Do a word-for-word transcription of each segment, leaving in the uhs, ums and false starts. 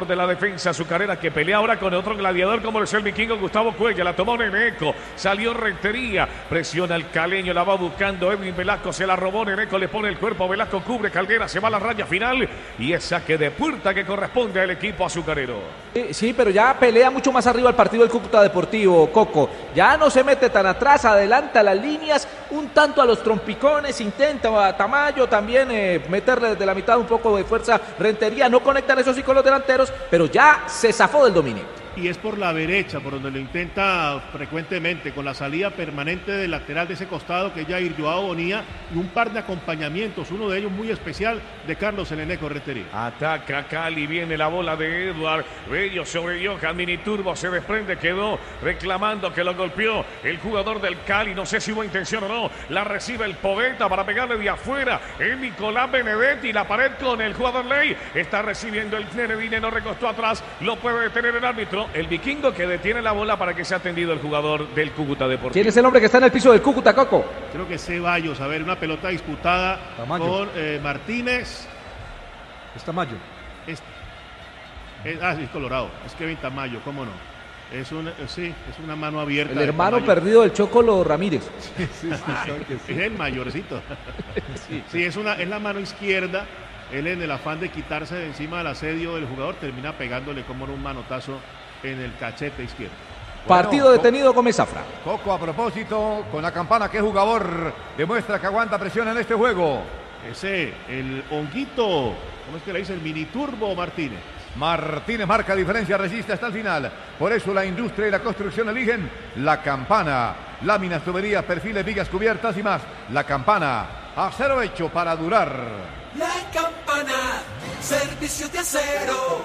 de la defensa azucarera, que pelea ahora con otro gladiador como es el vikingo Gustavo Cuellar. La tomó Neneco, salió Rentería, presiona al caleño, la va buscando Edwin Velasco, se la robó Neneco, le pone el cuerpo, Velasco cubre, Caldera se va a la raya final y es saque de puerta que corresponde al equipo azucarero. Sí, sí, pero ya pelea mucho más arriba el partido del Cúcuta Deportivo, Coco. Ya no se mete tan atrás, adelanta las líneas, un tanto a los trompicones, intenta a Tamayo también eh, meterle desde la mitad un poco de fuerza. Rentería, no conectan eso sí con los delanteros, pero ya se zafó del dominio. Y es por la derecha, por donde lo intenta frecuentemente, con la salida permanente del lateral de ese costado, que es Jair Joao Bonilla, y un par de acompañamientos, uno de ellos muy especial, de Carlos el Eneco Rentería. Ataca Cali, viene la bola de Edward, Bello sobre Johan, Mini Turbo se desprende, quedó reclamando que lo golpeó el jugador del Cali, no sé si hubo intención o no, la recibe el Poveda para pegarle de afuera, el Nicolás Benedetti, la pared con el jugador Ley, está recibiendo el Nenevine, no recostó atrás, lo puede detener el árbitro. El vikingo que detiene la bola para que sea atendido el jugador del Cúcuta Deportivo. ¿Quién es el hombre que está en el piso del Cúcuta, Coco? Creo que Ceballos, a ver, una pelota disputada Tamayo. con eh, Martínez. Es Tamayo. Es, es, ah, sí, es Colorado, es Kevin Tamayo, cómo no. Es un, sí, es una mano abierta. El hermano perdido del Chocolo Ramírez. Sí, sí, sí, sí. Es el mayorcito. Sí, sí, es, una, es la mano izquierda. Él, en el afán de quitarse de encima del asedio del jugador, termina pegándole como un manotazo en el cachete izquierdo. Bueno, partido detenido con Zafra. Coco, a propósito, con la campana, ¿qué jugador demuestra que aguanta presión en este juego? Ese, el honguito, ¿cómo es que le dice? El Mini Turbo Martínez. Martínez marca diferencia, resiste hasta el final. Por eso la industria y la construcción eligen la campana. Láminas, tuberías, perfiles, vigas cubiertas y más. La campana, acero hecho para durar. La campana, servicio de acero.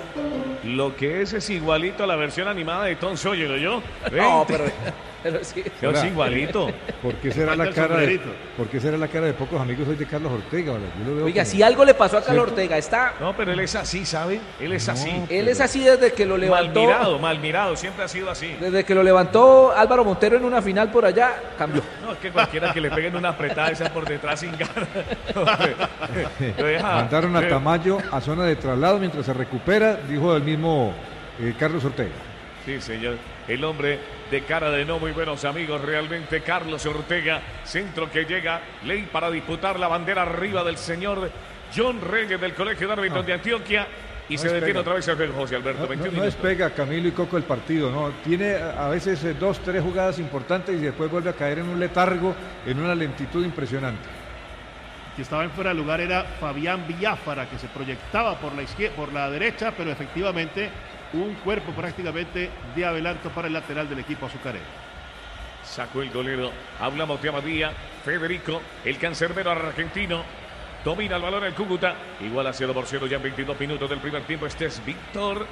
Lo que es es igualito a la versión animada de Tom Sawyer, ¿yo? No, pero, pero sí. Pero es igualito. ¿Por qué será la cara de, ¿por qué será la cara de pocos amigos hoy de Carlos Ortega? Yo lo veo Oiga, como... si algo le pasó a Carlos Ortega, está... No, pero él es así, ¿sabe? Él es así. No, él es así desde que lo levantó... Mal mirado, mal mirado, siempre ha sido así. Desde que lo levantó Álvaro Montero en una final por allá, cambió. No, es que cualquiera que le peguen una apretada esa por detrás sin ganas. Mandaron a Tamayo a zona de traslado mientras se recupera, dijo el mismo eh, Carlos Ortega. Sí, señor. El hombre de cara de no muy buenos amigos, realmente Carlos Ortega. Centro que llega, Ley para disputar la bandera arriba del señor John Reyes del Colegio de Árbitros no. de Antioquia. Y no se detiene otra vez el juego, José Alberto. No, no, no despega Camilo y Coco el partido, ¿no? Tiene a veces eh, dos, tres jugadas importantes y después vuelve a caer en un letargo, en una lentitud impresionante. Que estaba en fuera de lugar era Fabián Villafara, que se proyectaba por la izquierda, por la derecha, pero efectivamente un cuerpo prácticamente de adelanto para el lateral del equipo azucarero. Sacó el golero, hablamos de Abadía, Federico, el cancerbero argentino, domina el balón el Cúcuta, igual a cero por cero ya en veintidós minutos del primer tiempo. Este es Víctor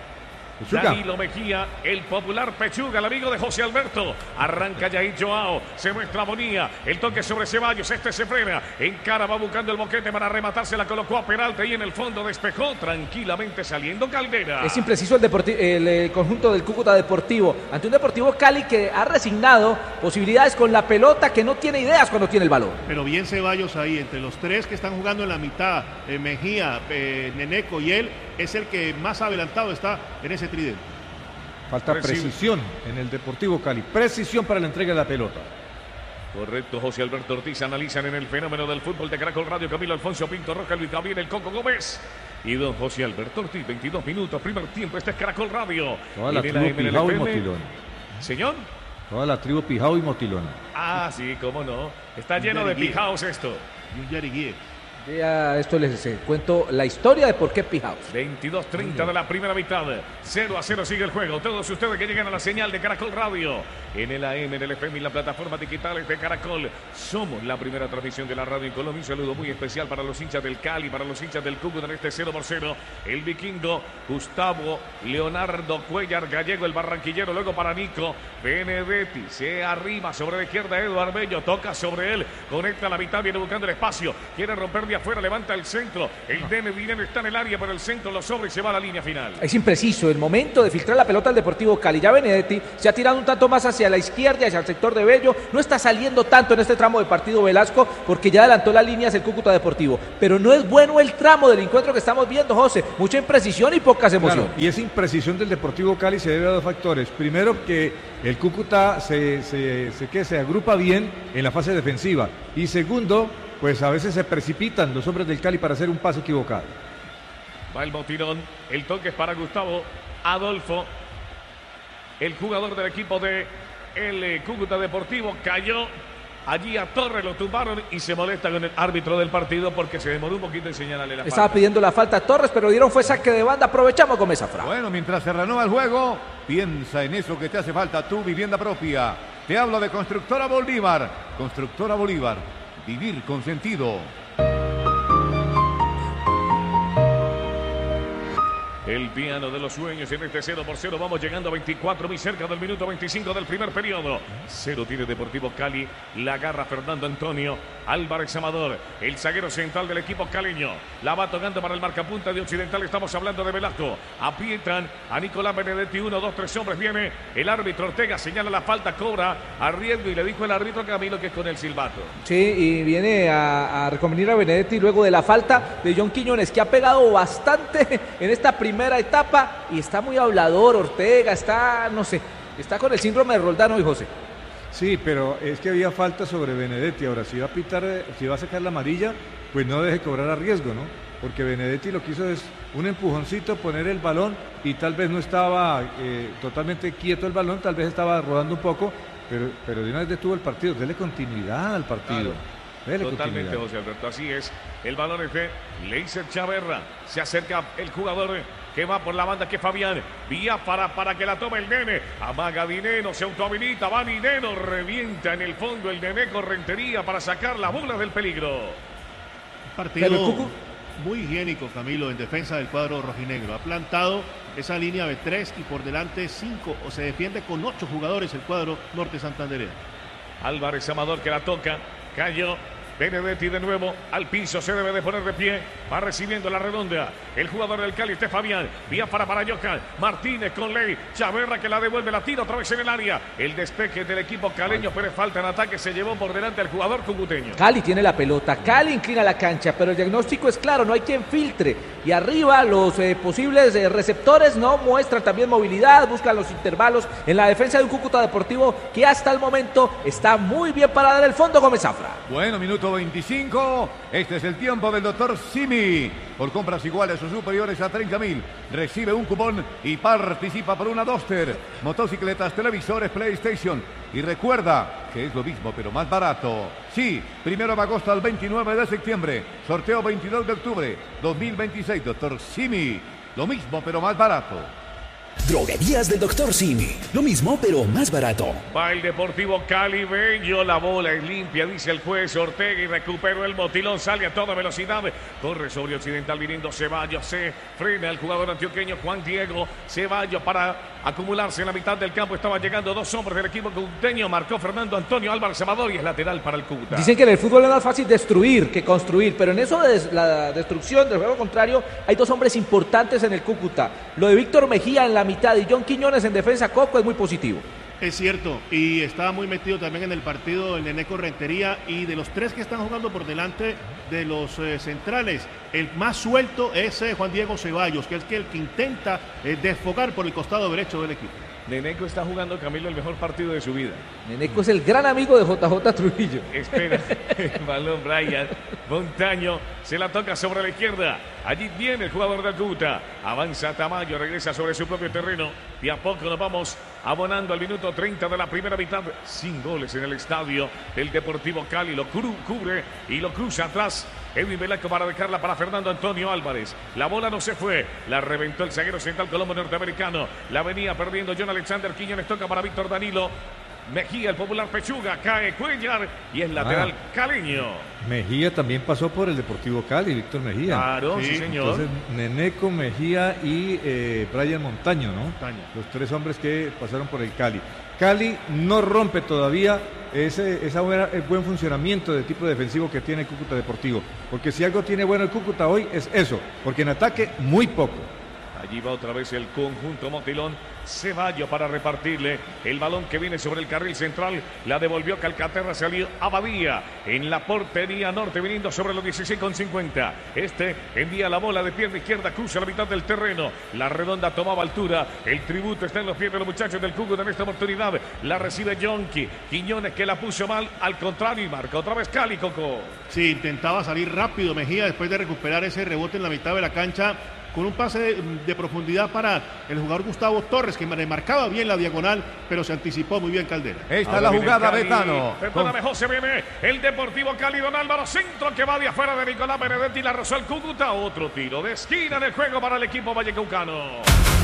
Danilo Mejía, el popular Pechuga, el amigo de José Alberto. Arranca Jair Joao, se muestra Bonilla, el toque sobre Ceballos, este se frena, encara, va buscando el boquete para rematar, se la colocó a Peralta y en el fondo despejó tranquilamente saliendo Caldera. Es impreciso el, el, el conjunto del Cúcuta Deportivo, ante un Deportivo Cali que ha resignado posibilidades con la pelota, que no tiene ideas cuando tiene el balón. Pero bien Ceballos ahí, entre los tres que están jugando en la mitad, eh, Mejía, eh, Neneco y él, es el que más adelantado está en ese tridente. Falta precisión en el Deportivo Cali, precisión para la entrega de la pelota. Correcto, José Alberto Ortiz, analizan en el fenómeno del fútbol de Caracol Radio, Camilo Alfonso Pinto Roca, Luis Gabriel, el Coco Gómez y don José Alberto Ortiz. Veintidós minutos, primer tiempo, este es Caracol Radio. Toda la tribu Pijao y Motilón. Señor. Toda la tribu Pijao y Motilón. Ah, sí, cómo no. Está lleno de pijaos esto. Y un Yariguíe. Ya esto les eh, cuento la historia de por qué Pijaos. veintidós treinta de la primera mitad. cero a cero sigue el juego. Todos ustedes que llegan a la señal de Caracol Radio. En el A M, en el F M y la plataforma digitales de Caracol. Somos la primera transmisión de la radio en Colombia. Un saludo muy especial para los hinchas del Cali, para los hinchas del Cúcuta en este cero por cero. El vikingo Gustavo Leonardo Cuellar Gallego, el barranquillero. Luego para Nico Benedetti. Se arriba sobre la izquierda Eduardo Bello. Toca sobre él. Conecta a la mitad. Viene buscando el espacio. Quiere romper devuelve afuera, levanta el centro. El Nene Dinero está en el área, pero el centro lo sobra y se va a la línea final. Es impreciso el momento de filtrar la pelota al Deportivo Cali. Ya Benedetti se ha tirado un tanto más hacia la izquierda, hacia el sector de Bello. No está saliendo tanto en este tramo de partido Velasco, porque ya adelantó las líneas el Cúcuta Deportivo. Pero no es bueno el tramo del encuentro que estamos viendo, José. Mucha imprecisión y pocas emociones. Claro, y esa imprecisión del Deportivo Cali se debe a dos factores. Primero, que el Cúcuta se, se, se, que se agrupa bien en la fase defensiva. Y segundo, pues a veces se precipitan los hombres del Cali para hacer un pase equivocado. Va el botirón, el toque es para Gustavo Adolfo, el jugador del equipo de el Cúcuta Deportivo. Cayó allí a Torres, lo tumbaron y se molesta con el árbitro del partido porque se demoró un poquito en señalarle la Estaba falta. pidiendo la falta a Torres, pero dieron fue saque de banda. Aprovechamos con esa frase. Bueno, mientras se renueva el juego, piensa en eso que te hace falta, tu vivienda propia. Te hablo de Constructora Bolívar. Constructora Bolívar, vivir con sentido. El piano de los sueños en este cero por cero. Vamos llegando a veinticuatro, muy cerca del minuto veinticinco del primer periodo. Cero tiene Deportivo Cali. La agarra Fernando Antonio Álvarez Amador, el zaguero central del equipo caleño. La va tocando para el marcapunta de Occidental. Estamos hablando de Velasco. Aprietan a Nicolás Benedetti. Uno, dos, tres hombres. Viene el árbitro Ortega. Señala la falta, cobra a riesgo y le dijo el árbitro Camilo que es con el silbato. Sí, y viene a, a reconvenir a Benedetti luego de la falta de John Quiñones, que ha pegado bastante en esta primera etapa y está muy hablador Ortega, está, no sé, está con el síndrome de Roldán hoy, José. Sí, pero es que había falta sobre Benedetti. Ahora, si va a pitar, si va a sacar la amarilla, pues no deje cobrar a riesgo, ¿no? Porque Benedetti lo que hizo es un empujoncito, poner el balón y tal vez no estaba eh, totalmente quieto el balón, tal vez estaba rodando un poco, pero, pero de una vez detuvo el partido. Dele continuidad al partido. Claro. Dele Totalmente, continuidad. José Alberto, así es. El balón es de Leiser Chaverra. Se acerca el jugador que va por la banda, que es Fabián. Vía para, para que la tome el Nene. Amaga Dineno, se autohabilita. Va Dineno, revienta en el fondo el Nene Correntería para sacar la bola del peligro. Partido muy higiénico, Camilo, en defensa del cuadro rojinegro. Ha plantado esa línea de tres y por delante cinco, o se defiende con ocho jugadores el cuadro norte santandereano. Álvarez Amador que la toca. Cayó Benedetti de nuevo al piso, se debe de poner de pie, va recibiendo la redonda, el jugador del Cali, este Fabián, vía para para Johan, Martínez con Ley, Chaverra que la devuelve, la tira otra vez en el área, el despeje del equipo caleño, pero falta en ataque, se llevó por delante al jugador cucuteño. Cali tiene la pelota, Cali inclina la cancha, pero el diagnóstico es claro, no hay quien filtre, y arriba los eh, posibles eh, receptores no muestran también movilidad, buscan los intervalos en la defensa de un Cúcuta Deportivo que hasta el momento está muy bien parada en el fondo. Gómez Zafra. Bueno, minuto veinticinco, este es el tiempo del doctor Simi. Por compras iguales o superiores a treinta mil, recibe un cupón y participa por una Duster, motocicletas, televisores, PlayStation. Y recuerda que es lo mismo pero más barato. Sí, primero de agosto al veintinueve de septiembre, sorteo veintidós de octubre dos mil veintiséis, doctor Simi. Lo mismo pero más barato. Droguerías del doctor Simi. Lo mismo, pero más barato. Va el Deportivo Cali, Bello, la bola es limpia, dice el juez Ortega, y recuperó el motilón, sale a toda velocidad, corre sobre Occidental viniendo Ceballos, se frena el jugador antioqueño Juan Diego Ceballos para acumularse en la mitad del campo. Estaban llegando dos hombres del equipo cucuteño, marcó Fernando Antonio Álvarez Amador y es lateral para el Cúcuta. Dicen que en el fútbol es más fácil destruir que construir, pero en eso de la destrucción del juego contrario hay dos hombres importantes en el Cúcuta. Lo de Víctor Mejía en la mitad y John Quiñones en defensa, Coco, es muy positivo. Es cierto, y estaba muy metido también en el partido el Nene Correntería, y de los tres que están jugando por delante de los eh, centrales, el más suelto es eh, Juan Diego Ceballos, que es que el que intenta eh, desfogar por el costado derecho del equipo. Neneco está jugando, Camilo, el mejor partido de su vida. Neneco es el gran amigo de J J Trujillo. Espera, el balón Brian Montaño, se la toca sobre la izquierda. Allí viene el jugador del Cúcuta. Avanza Tamayo, regresa sobre su propio terreno. Y a poco nos vamos abonando al minuto treinta de la primera mitad. Sin goles en el estadio del Deportivo Cali. Lo cubre y lo cruza atrás Edwin Velasco para dejarla para Fernando Antonio Álvarez. La bola no se fue, la reventó el zaguero central colombo norteamericano. La venía perdiendo John Alexander Quiñones, toca para Víctor Danilo. Mejía, el popular Pechuga, cae Cuellar y es lateral Ah. caleño. Mejía también pasó por el Deportivo Cali, Víctor Mejía. Claro, sí, Sí, señor. Entonces, Neneco, Mejía y eh, Brian Montaño, ¿no? Montaño. Los tres hombres que pasaron por el Cali. Cali no rompe todavía ese esa buena, el buen funcionamiento de tipo defensivo que tiene el Cúcuta Deportivo. Porque si algo tiene bueno el Cúcuta hoy es eso, porque en ataque muy poco. Allí va otra vez el conjunto Motilón. Ceballos para repartirle el balón que viene sobre el carril central. La devolvió Calcaterra, salió Abadía en la portería norte, viniendo sobre los dieciséis con cincuenta. Este envía la bola de pierna izquierda, cruza la mitad del terreno. La redonda tomaba altura. El tributo está en los pies de los muchachos del Cúcuta en esta oportunidad. La recibe Yonki. Quiñones que la puso mal, al contrario, y marca otra vez Cali, Coco. Sí, intentaba salir rápido Mejía después de recuperar ese rebote en la mitad de la cancha, con un pase de, de profundidad para el jugador Gustavo Torres, que marcaba bien la diagonal, pero se anticipó muy bien Caldera. Esta Ahora es la viene jugada, Cali. Betano. Perdóname, José, viene el Deportivo Cali, Don Álvaro, centro que va de afuera de Nicolás Benedetti, la rozó el Cúcuta, otro tiro de esquina en el juego para el equipo vallecaucano.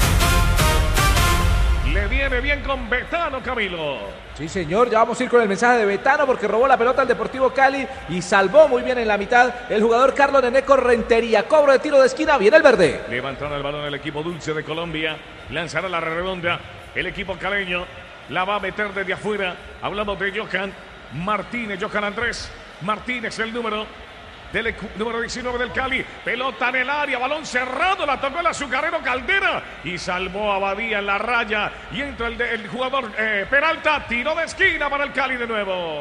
Le viene bien con Betano, Camilo. Sí, señor, ya vamos a ir con el mensaje de Betano porque robó la pelota al Deportivo Cali y salvó muy bien en la mitad el jugador Carlos Neneco Rentería. Cobro de tiro de esquina, viene el verde. Levantará el balón el equipo dulce de Colombia. Lanzará la redonda. El equipo caleño la va a meter desde afuera. Hablamos de Johan Martínez, Johan Andrés Martínez, el número del número diecinueve del Cali. Pelota en el área, balón cerrado, la tocó el azucarero Caldera y salvó a Badía en la raya. Y entra el, de, el jugador eh, Peralta, tiro de esquina para el Cali de nuevo.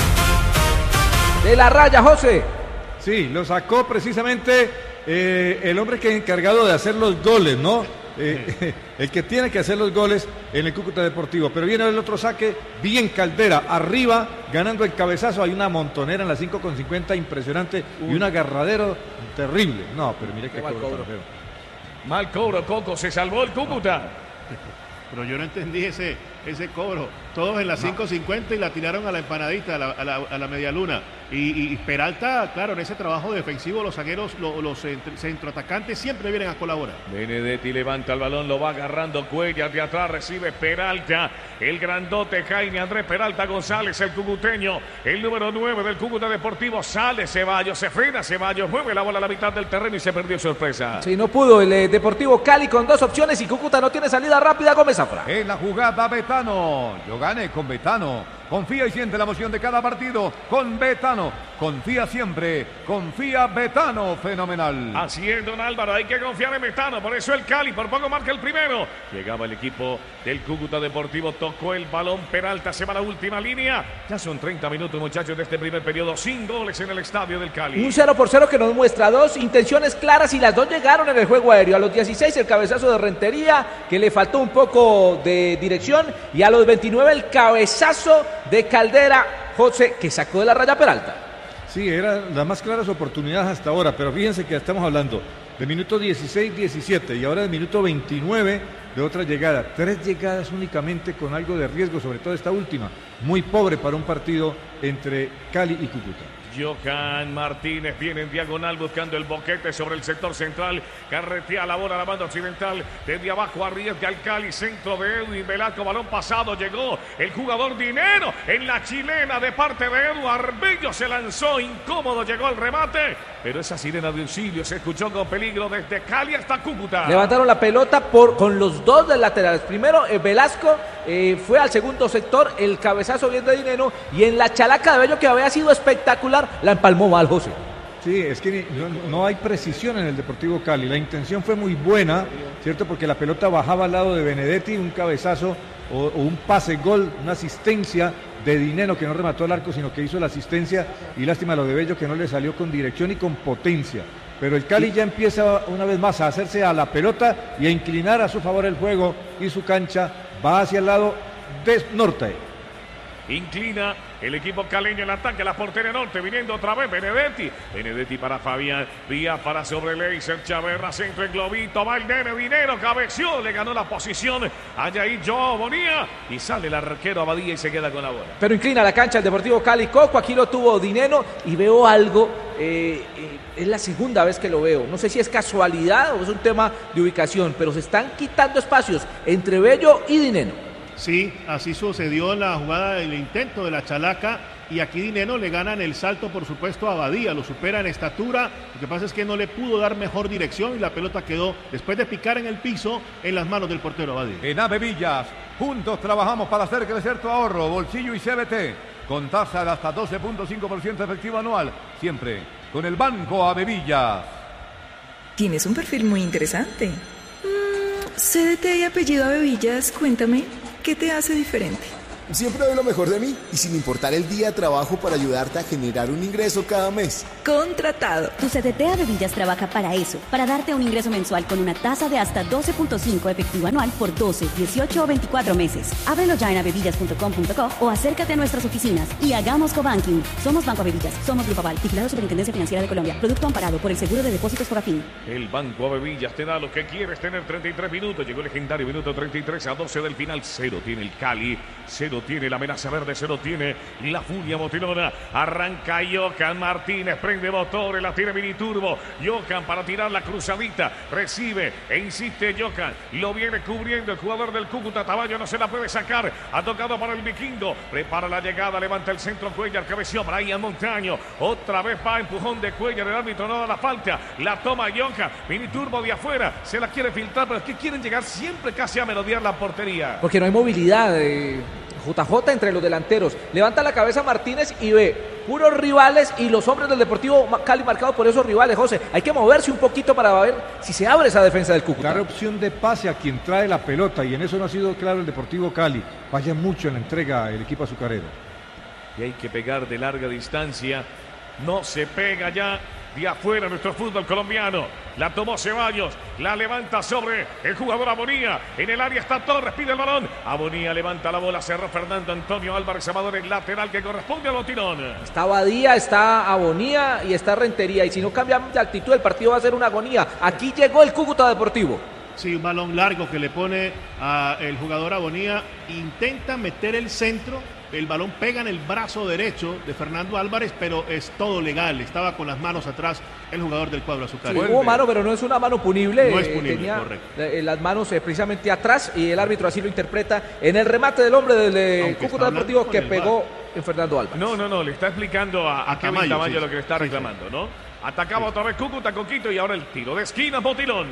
De la raya, José. Sí, lo sacó precisamente eh, el hombre que es encargado de hacer los goles, ¿no? Eh, el que tiene que hacer los goles en el Cúcuta Deportivo. Pero viene el otro saque, bien Caldera, arriba, ganando el cabezazo. Hay una montonera en la cinco con cincuenta impresionante y un agarradero terrible. No, pero mire qué Qué mal cobro tan cobro. feo. Mal cobro, Coco, se salvó el Cúcuta. Pero yo no entendí ese, ese cobro. Todos en la cinco cincuenta y la tiraron a la empanadita, a la, a la, a la media luna. Y, y Peralta, claro, en ese trabajo defensivo, los zagueros, los, los centro, centroatacantes siempre vienen a colaborar. Benedetti levanta el balón, lo va agarrando Cuellar de atrás, recibe Peralta, el grandote Jaime Andrés Peralta González, el cucuteño, el número nueve del Cúcuta Deportivo, sale Ceballos, se frena Ceballos, mueve la bola a la mitad del terreno y se perdió sorpresa. Sí, no pudo el eh, Deportivo Cali con dos opciones y Cúcuta no tiene salida rápida. Gómez Zafra. En la jugada Betano. Yo gane con Betano. Confía y siente la emoción de cada partido con Betano. Confía siempre. Confía Betano. Fenomenal. Así es, don Álvaro, hay que confiar en Betano, por eso el Cali, por poco marca el primero. Llegaba el equipo del Cúcuta Deportivo, tocó el balón, Peralta se va a la última línea. Ya son treinta minutos, muchachos, de este primer periodo, sin goles en el estadio del Cali. Un cero por cero que nos muestra dos intenciones claras y las dos llegaron en el juego aéreo. A los dieciséis el cabezazo de Rentería, que le faltó un poco de dirección, y a los veintinueve el cabezazo de Caldera, José, que sacó de la raya Peralta. Sí, eran las más claras oportunidades hasta ahora, pero fíjense que estamos hablando del minuto dieciséis diecisiete y ahora del minuto veintinueve de otra llegada. Tres llegadas únicamente con algo de riesgo, sobre todo esta última. Muy pobre para un partido entre Cali y Cúcuta. Johan Martínez viene en diagonal buscando el boquete sobre el sector central. Carretea la bola a la banda occidental. Desde abajo arriesga al Cali. Centro de Edwin Velasco. Balón pasado. Llegó el jugador Dinero en la chilena de parte de Eduard Bello. Se lanzó incómodo. Llegó el remate. Pero esa sirena de auxilio se escuchó con peligro desde Cali hasta Cúcuta. Levantaron la pelota por, con los dos del laterales. Primero eh, Velasco eh, fue al segundo sector. El cabezazo bien de Dinero. Y en la chalaca de Bello, que había sido espectacular, la empalmó mal, José. Sí, es que no, no hay precisión en el Deportivo Cali. La intención fue muy buena, ¿cierto? Porque la pelota bajaba al lado de Benedetti, un cabezazo o, o un pase gol, una asistencia de Dinero que no remató al arco, sino que hizo la asistencia, y lástima lo de Bello que no le salió con dirección y con potencia. Pero el Cali ya empieza una vez más a hacerse a la pelota y a inclinar a su favor el juego, y su cancha va hacia el lado de norte. Inclina el equipo caleño, el ataque a la portería norte, viniendo otra vez Benedetti. Benedetti para Fabián, Díaz para sobre Leiser, Chaverra, centro el globito, va el nene, Dinero, cabeció, le ganó la posición a Yair Joao Bonía y sale el arquero Abadía y se queda con la bola. Pero inclina la cancha el Deportivo Cali. Coco, aquí lo tuvo Dinero y veo algo, eh, eh, es la segunda vez que lo veo. No sé si es casualidad o es un tema de ubicación, pero se están quitando espacios entre Bello y Dinero. Sí, así sucedió en la jugada del intento de la chalaca. Y aquí Dineno le ganan el salto, por supuesto, a Abadía, lo supera en estatura. Lo que pasa es que no le pudo dar mejor dirección y la pelota quedó, después de picar en el piso, en las manos del portero Abadía. En Avevillas, juntos trabajamos para hacer crecer tu ahorro, bolsillo y C B T, con tasa de hasta doce punto cinco por ciento efectivo anual, siempre con el Banco Avevillas. Tienes un perfil muy interesante. Mm, C D T y apellido Avevillas, cuéntame, ¿qué te hace diferente? Siempre doy lo mejor de mí y sin importar el día trabajo para ayudarte a generar un ingreso cada mes. Contratado. Tu C D T Avevillas trabaja para eso, para darte un ingreso mensual con una tasa de hasta doce punto cinco efectivo anual por doce, dieciocho o veinticuatro meses. Ábrelo ya en avevillas punto com punto co o acércate a nuestras oficinas y hagamos cobanking. Somos Banco Avevillas, somos Grupo Aval, vigilado Superintendencia Financiera de Colombia, producto amparado por el Seguro de Depósitos Fogafín. El Banco Avevillas te da lo que quieres tener. Treinta y tres minutos, llegó el legendario minuto treinta y tres a doce del final. Cero tiene el Cali, cero tiene la amenaza verde, cero tiene la furia motilona. Arranca Johan Martínez, prende motores, la tiene Miniturbo. Johan para tirar la cruzadita, recibe e insiste Johan, lo viene cubriendo el jugador del Cúcuta. Tamayo no se la puede sacar, ha tocado para el Vikingo, prepara la llegada, levanta el centro Cuellar, cabeció Brian Montaño, otra vez va empujón de Cuellar, el árbitro no da la falta, la toma Johan, Miniturbo de afuera, se la quiere filtrar, pero es que quieren llegar siempre casi a merodear la portería. Porque no hay movilidad. Eh... J J entre los delanteros, levanta la cabeza Martínez y ve puros rivales y los hombres del Deportivo Cali marcados por esos rivales. José, hay que moverse un poquito para ver si se abre esa defensa del Cúcuta. Dar opción de pase a quien trae la pelota y en eso no ha sido claro el Deportivo Cali. Falla mucho en la entrega el equipo azucarero. Y hay que pegar de larga distancia, no se pega ya de afuera nuestro fútbol colombiano. La tomó Ceballos, la levanta sobre el jugador Abonía. En el área está Torres, pide el balón. Abonía levanta la bola, cerró Fernando Antonio Álvarez Amador, el lateral que corresponde a Botirón. Está Badía, está Abonía y está Rentería. Y si no cambian de actitud, el partido va a ser una agonía. Aquí llegó el Cúcuta Deportivo. Sí, un balón largo que le pone a el jugador Abonía. Intenta meter el centro. El balón pega en el brazo derecho de Fernando Álvarez, pero es todo legal. Estaba con las manos atrás el jugador del cuadro azucarero. Sí, hubo mano, pero no es una mano punible. No es punible, Tenía correcto. Las manos eh, precisamente atrás y el árbitro así lo interpreta en el remate del hombre del eh, Cúcuta Deportivo que pegó bar. en Fernando Álvarez. No, no, no, le está explicando a, a, a Kevin Tamayo, Tamayo sí, lo que le está sí, reclamando, sí. ¿no? Atacaba sí. otra vez Cúcuta con Quito y ahora el tiro de esquina, Botilón.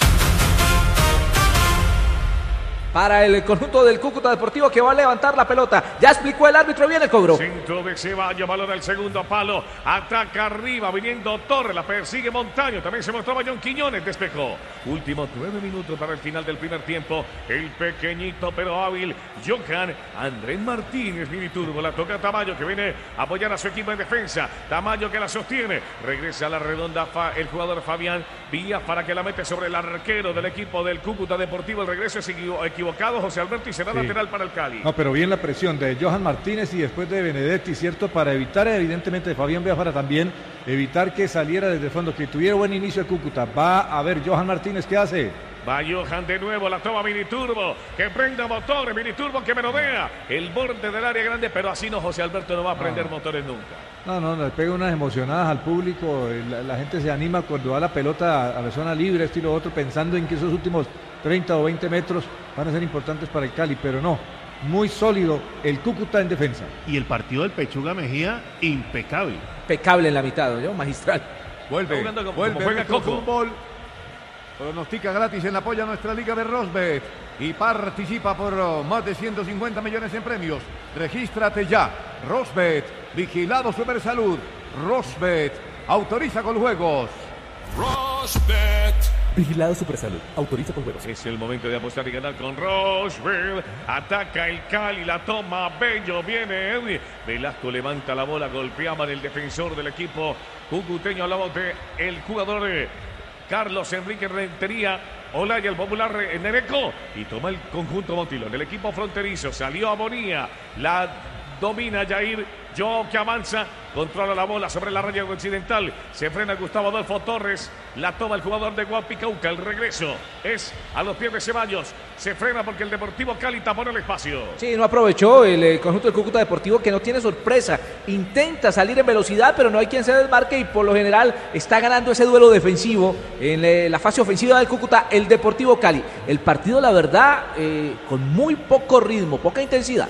Para el conjunto del Cúcuta Deportivo que va a levantar la pelota. Ya explicó el árbitro, viene el cobro. Centro de Ceballos, balón al segundo palo. Ataca arriba, viniendo Torres, la persigue Montaño. También se mostraba John Quiñones, despejó. Últimos nueve minutos para el final del primer tiempo. El pequeñito pero hábil Johan Andrés Martínez, Miniturbo. La toca Tamayo que viene a apoyar a su equipo en defensa. Tamayo que la sostiene. Regresa a la redonda fa, el jugador Fabián Vías para que la mete sobre el arquero del equipo del Cúcuta Deportivo. El regreso es equivocado. Equivocado José Alberto y será sí. lateral para el Cali. No, pero bien la presión de Johan Martínez y después de Benedetti, ¿cierto? Para evitar evidentemente de Fabián Biafara también, evitar que saliera desde el fondo, que tuviera buen inicio de Cúcuta. Va a ver Johan Martínez, ¿qué hace? Va Johan de nuevo, la toma Miniturbo, que prenda motores, Miniturbo que merodea el borde del área grande, pero así no, José Alberto no va a prender no. motores nunca. No, no, le pega unas emocionadas al público, la, la gente se anima cuando va la pelota a la zona libre, esto y lo otro, pensando en que esos últimos treinta o veinte metros van a ser importantes para el Cali, pero no, muy sólido el Cúcuta en defensa. Y el partido del Pechuga Mejía, impecable. Impecable en la mitad, ¿no? Magistral. Vuelve, como, vuelve, como juega Coco. Fútbol. Pronostica gratis en apoyo a nuestra liga de Rosbet y participa por más de ciento cincuenta millones en premios. Regístrate ya. Rosbet, vigilado Supersalud. Rosbet, autoriza con juegos. Rosbet. Vigilado Supersalud, autoriza con juegos. Es el momento de apostar y ganar con Rosbet. Ataca el Cali, la toma Bello, viene Edwin. Velasco levanta la bola, golpeaba en el defensor del equipo cucuteño. Hablamos de el jugador de Carlos Enrique Rentería, Olaya, el popular Nereco, y toma el conjunto Motilón. El equipo fronterizo, salió a Bonía, la domina Jair, Joao que avanza, controla la bola sobre la raya occidental, se frena Gustavo Adolfo Torres, la toma el jugador de Guapicauca, el regreso es a los pies de Ceballos, se frena porque el Deportivo Cali tapó el espacio. Sí, no aprovechó el, el conjunto del Cúcuta Deportivo, que no tiene sorpresa, intenta salir en velocidad, pero no hay quien se desmarque y por lo general está ganando ese duelo defensivo en eh, la fase ofensiva del Cúcuta, el Deportivo Cali. El partido, la verdad, eh, con muy poco ritmo, poca intensidad.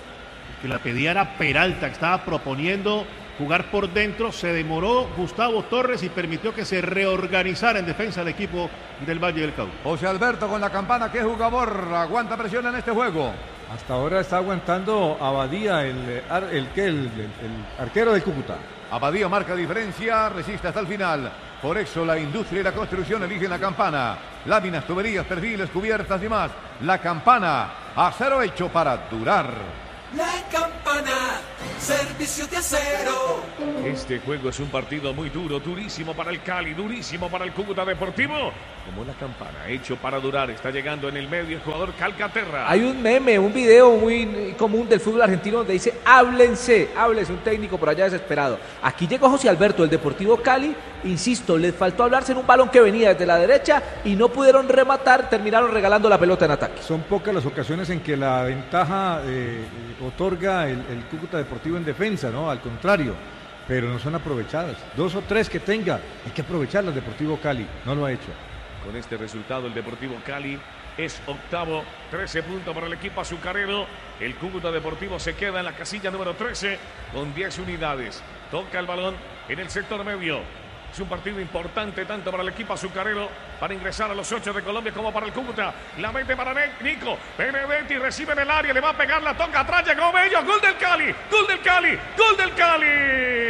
Que la pedía era Peralta, que estaba proponiendo jugar por dentro, se demoró Gustavo Torres y permitió que se reorganizara en defensa el equipo del Valle del Cauca. José Alberto con la campana, ¿qué jugador aguanta presión en este juego? Hasta ahora está aguantando Abadía, el, el, el, el, el, el arquero del Cúcuta. Abadía marca diferencia, resiste hasta el final. Por eso la industria y la construcción eligen la campana. Láminas, tuberías, perfiles, cubiertas y más. La campana, acero hecho para durar. La Campana, servicio de acero. Este juego es un partido muy duro, durísimo para el Cali, durísimo para el Cúcuta Deportivo. Como la campana, hecho para durar, está llegando en el medio el jugador Calcaterra. Hay un meme, un video muy común del fútbol argentino donde dice, háblense, háblense, un técnico por allá desesperado. Aquí llegó José Alberto, el Deportivo Cali, insisto, les faltó hablarse en un balón que venía desde la derecha y no pudieron rematar, terminaron regalando la pelota en ataque. Son pocas las ocasiones en que la ventaja eh, otorga el, el Cúcuta Deportivo en defensa, ¿no? Al contrario, pero no son aprovechadas. Dos o tres que tenga, hay que aprovecharlas. Deportivo Cali no lo ha hecho. Con este resultado el Deportivo Cali es octavo, trece puntos para el equipo azucarero. El Cúcuta Deportivo se queda en la casilla número trece con diez unidades. Toca el balón en el sector medio. Es un partido importante tanto para el equipo azucarero para ingresar a los ocho de Colombia como para el Cúcuta. La mete para Nico Benedetti, recibe en el área, le va a pegar, la toca atrás, llegó Bello, gol del Cali, gol del Cali, gol del Cali.